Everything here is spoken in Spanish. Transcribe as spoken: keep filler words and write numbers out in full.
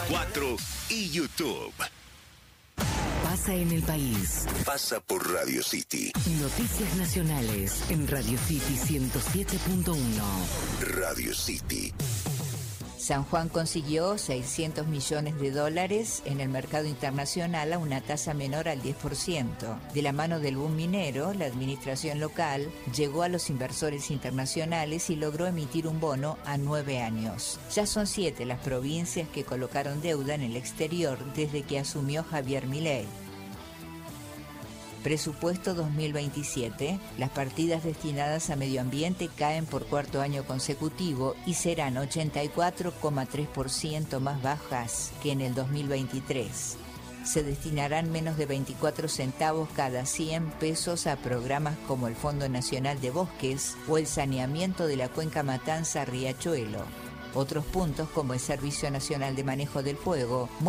cuatro y YouTube. Pasa en el país. Pasa por Radio City. Noticias nacionales en Radio City ciento siete punto uno. Radio City. San Juan consiguió seiscientos millones de dólares en el mercado internacional a una tasa menor al diez por ciento. De la mano del boom minero, la administración local llegó a los inversores internacionales y logró emitir un bono a nueve años. Ya son siete las provincias que colocaron deuda en el exterior desde que asumió Javier Milei. Presupuesto dos mil veintisiete. Las partidas destinadas a medio ambiente caen por cuarto año consecutivo y serán ochenta y cuatro coma tres por ciento más bajas que en el dos mil veintitrés. Se destinarán menos de veinticuatro centavos cada cien pesos a programas como el Fondo Nacional de Bosques o el saneamiento de la cuenca Matanza-Riachuelo. Otros puntos, como el Servicio Nacional de Manejo del Fuego,